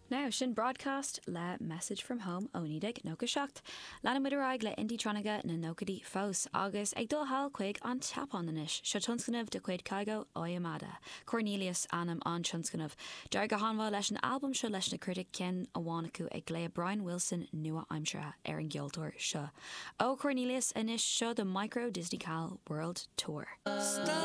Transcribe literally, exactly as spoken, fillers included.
Now, sin broadcast le Message from Home ónídig nóga seacht. Lena muidir le indie troniga na nógadí fós agus ag dul hall chuig an tapán inis. Se tunscanmh de chuid caigo óiamada. Cornelius anam an tunscanmh. Deir go hanmha leis an album seo leis na critic cin a bhánacu ag léa Brian Wilson nua aimsere ar an gceoltóir seo. Ó Cornelius inis seo the Micro Disney Cal World Tour.